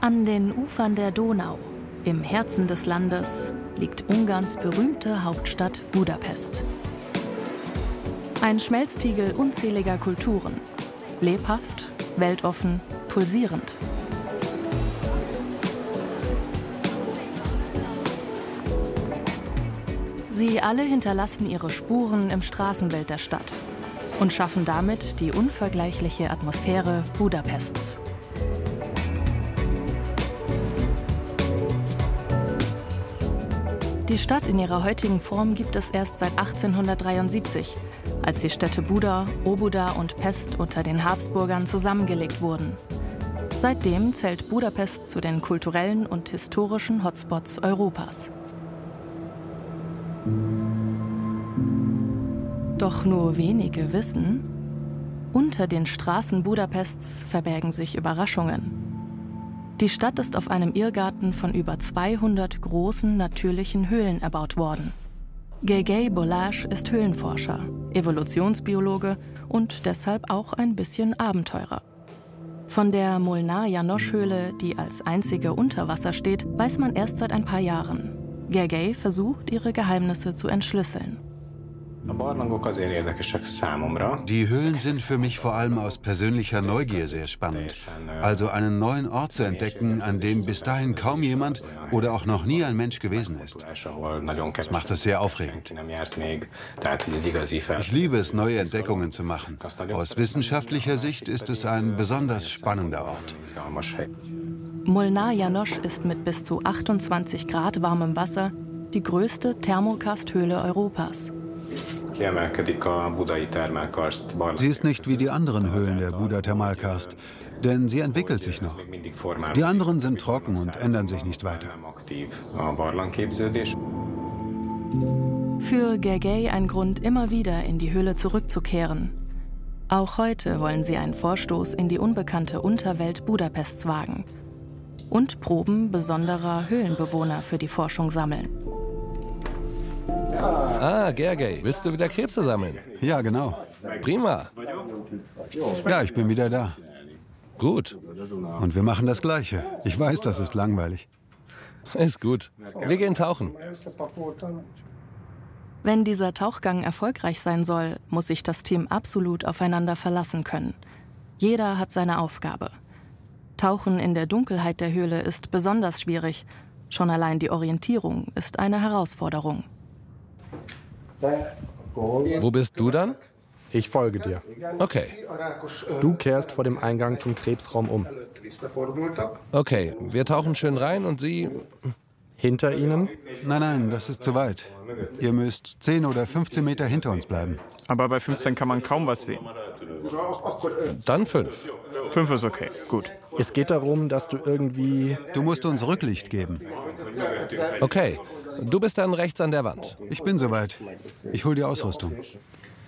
An den Ufern der Donau, im Herzen des Landes, liegt Ungarns berühmte Hauptstadt Budapest. Ein Schmelztiegel unzähliger Kulturen. Lebhaft, weltoffen, pulsierend. Sie alle hinterlassen ihre Spuren im Straßenbild der Stadt und schaffen damit die unvergleichliche Atmosphäre Budapests. Die Stadt in ihrer heutigen Form gibt es erst seit 1873, als die Städte Buda, Óbuda und Pest unter den Habsburgern zusammengelegt wurden. Seitdem zählt Budapest zu den kulturellen und historischen Hotspots Europas. Doch nur wenige wissen, unter den Straßen Budapests verbergen sich Überraschungen. Die Stadt ist auf einem Irrgarten von über 200 großen natürlichen Höhlen erbaut worden. Gergely Balázs ist Höhlenforscher, Evolutionsbiologe und deshalb auch ein bisschen Abenteurer. Von der Molnár János-Höhle, die als einzige unter Wasser steht, weiß man erst seit ein paar Jahren. Gergely versucht, ihre Geheimnisse zu entschlüsseln. Die Höhlen sind für mich vor allem aus persönlicher Neugier sehr spannend. Also einen neuen Ort zu entdecken, an dem bis dahin kaum jemand oder auch noch nie ein Mensch gewesen ist. Das macht es sehr aufregend. Ich liebe es, neue Entdeckungen zu machen. Aus wissenschaftlicher Sicht ist es ein besonders spannender Ort. Molnár János ist mit bis zu 28 Grad warmem Wasser die größte Thermokarsthöhle Europas. Sie ist nicht wie die anderen Höhlen der Buda-Thermalkarst, denn sie entwickelt sich noch. Die anderen sind trocken und ändern sich nicht weiter. Für Gergely ein Grund, immer wieder in die Höhle zurückzukehren. Auch heute wollen sie einen Vorstoß in die unbekannte Unterwelt Budapests wagen und Proben besonderer Höhlenbewohner für die Forschung sammeln. Ah, Gergely, willst du wieder Krebse sammeln? Ja, genau. Prima. Ja, ich bin wieder da. Gut. Und wir machen das Gleiche. Ich weiß, das ist langweilig. Ist gut. Wir gehen tauchen. Wenn dieser Tauchgang erfolgreich sein soll, muss sich das Team absolut aufeinander verlassen können. Jeder hat seine Aufgabe. Tauchen in der Dunkelheit der Höhle ist besonders schwierig. Schon allein die Orientierung ist eine Herausforderung. Wo bist du dann? Ich folge dir. Okay. Du kehrst vor dem Eingang zum Krebsraum um. Okay, wir tauchen schön rein und Sie... Hinter ihnen? Nein, das ist zu weit. Ihr müsst 10 oder 15 Meter hinter uns bleiben. Aber bei 15 kann man kaum was sehen. Dann 5. 5 ist okay, gut. Es geht darum, dass du irgendwie... Du musst uns Rücklicht geben. Okay, du bist dann rechts an der Wand. Ich bin soweit. Ich hol die Ausrüstung.